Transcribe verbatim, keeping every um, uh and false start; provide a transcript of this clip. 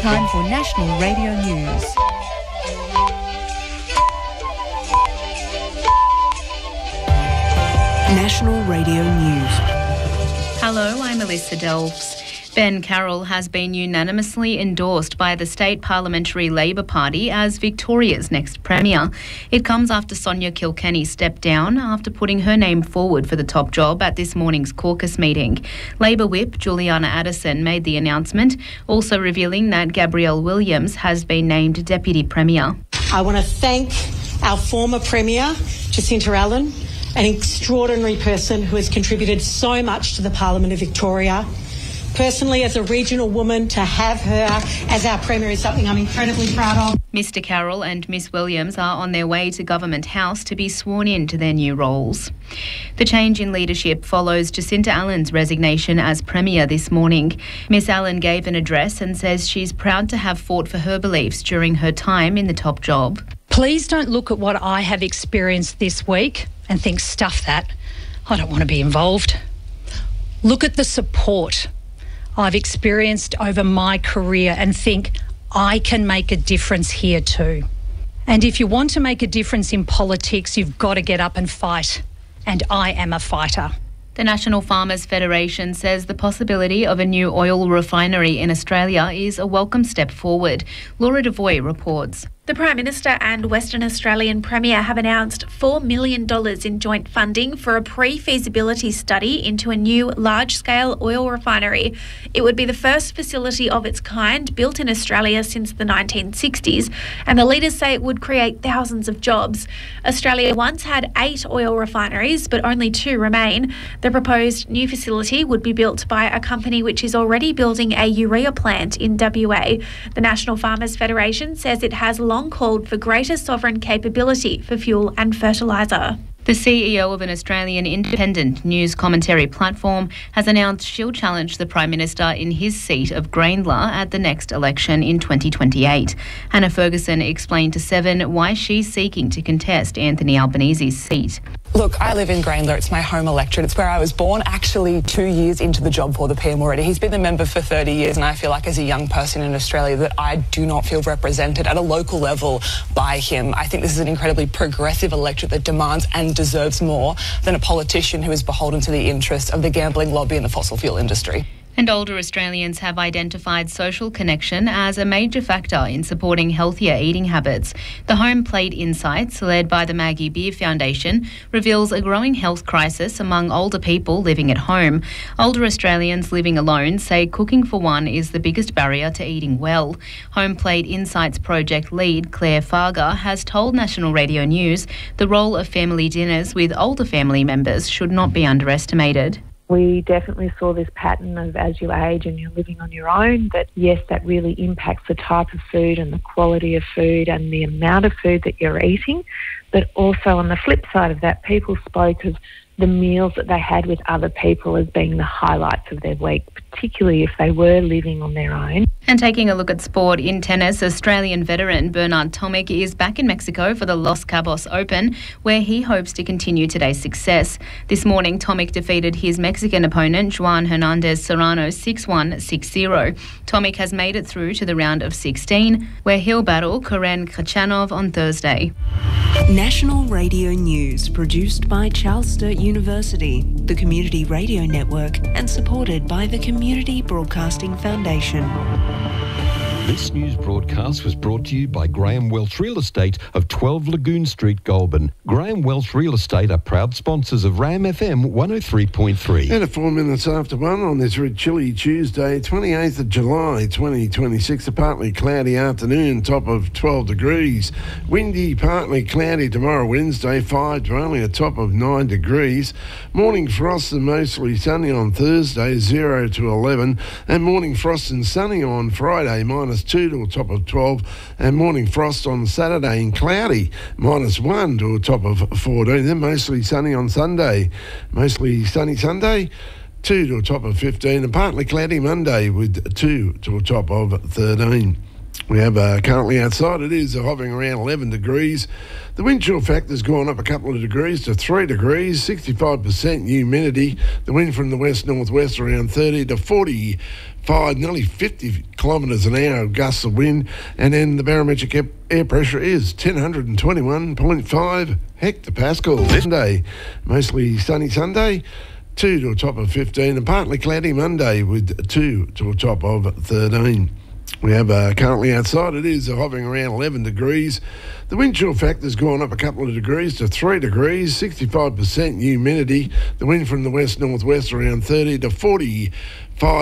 Time for National Radio News. National Radio News. Hello, I'm Melissa Delves. Ben Carroll has been unanimously endorsed by the State Parliamentary Labor Party as Victoria's next Premier. It comes after Sonia Kilkenny stepped down after putting her name forward for the top job at this morning's caucus meeting. Labor Whip Juliana Addison made the announcement, also revealing that Gabrielle Williams has been named Deputy Premier. I want to thank our former Premier, Jacinta Allen, an extraordinary person who has contributed so much to the Parliament of Victoria. Personally, as a regional woman, to have her as our Premier is something I'm incredibly proud of. Mister Carroll and Miss Williams are on their way to Government House to be sworn into their new roles. The change in leadership follows Jacinta Allen's resignation as Premier this morning. Miss Allen gave an address and says she's proud to have fought for her beliefs during her time in the top job. Please don't look at what I have experienced this week and think, stuff that, I don't want to be involved. Look at the support I've experienced over my career and think I can make a difference here too. And if you want to make a difference in politics, you've got to get up and fight. And I am a fighter. The National Farmers Federation says the possibility of a new oil refinery in Australia is a welcome step forward. Laura Devoy reports. The Prime Minister and Western Australian Premier have announced four million dollars in joint funding for a pre-feasibility study into a new large-scale oil refinery. It would be the first facility of its kind built in Australia since the nineteen sixties, and the leaders say it would create thousands of jobs. Australia once had eight oil refineries, but only two remain. The proposed new facility would be built by a company which is already building a urea plant in W A. The National Farmers Federation says it has long called for greater sovereign capability for fuel and fertiliser. The C E O of an Australian independent news commentary platform has announced she'll challenge the Prime Minister in his seat of Graindler at the next election in twenty twenty-eight. Hannah Ferguson explained to Seven why she's seeking to contest Anthony Albanese's seat. Look, I live in Graindler. It's my home electorate. It's where I was born, actually two years into the job for the P M already. He's been the member for thirty years, and I feel like as a young person in Australia that I do not feel represented at a local level by him. I think this is an incredibly progressive electorate that demands and deserves more than a politician who is beholden to the interests of the gambling lobby and the fossil fuel industry. And older Australians have identified social connection as a major factor in supporting healthier eating habits. The Home Plate Insights, led by the Maggie Beer Foundation, reveals a growing health crisis among older people living at home. Older Australians living alone say cooking for one is the biggest barrier to eating well. Home Plate Insights project lead Claire Farger has told National Radio News the role of family dinners with older family members should not be underestimated. We definitely saw this pattern of as you age and you're living on your own, that yes, that really impacts the type of food and the quality of food and the amount of food that you're eating. But also on the flip side of that, people spoke of the meals that they had with other people as being the highlights of their week, particularly if they were living on their own. And taking a look at sport in tennis, Australian veteran Bernard Tomic is back in Mexico for the Los Cabos Open, where he hopes to continue today's success. This morning, Tomic defeated his Mexican opponent, Juan Hernandez Serrano, six one, six zero. Tomic has made it through to the round of sixteen, where he'll battle Karen Khachanov on Thursday. National Radio News, produced by Charles Sturt University, the Community Radio Network, and supported by the Community Broadcasting Foundation. This news broadcast was brought to you by Graham Welsh Real Estate of twelve Lagoon Street, Goulburn. Graham Welsh Real Estate are proud sponsors of RAM F M one oh three point three. And at four minutes after one on this red chilly Tuesday, twenty-eighth of July twenty twenty-six, a partly cloudy afternoon, top of twelve degrees. Windy, partly cloudy tomorrow, Wednesday, five to only a top of nine degrees. Morning frost and mostly sunny on Thursday, zero to eleven. And morning frost and sunny on Friday, minus two to a top of twelve, and morning frost on Saturday and cloudy, minus one to a top of fourteen. Then mostly sunny on Sunday, mostly sunny Sunday, two to a top of fifteen, and partly cloudy Monday with two to a top of thirteen. We have uh, currently outside, it is hovering around eleven degrees. The wind chill factor's gone up a couple of degrees to three degrees, sixty-five percent humidity. The wind from the west-northwest around thirty to forty five, nearly fifty kilometres an hour of gusts of wind, and then the barometric air, air pressure is ten twenty-one point five hectopascals. Sunday, mostly sunny Sunday, two to a top of fifteen, and partly cloudy Monday with two to a top of thirteen. We have uh, currently outside, it is hovering around eleven degrees. The wind chill factor's gone up a couple of degrees to three degrees, sixty-five percent humidity. The wind from the west-northwest around thirty to forty-five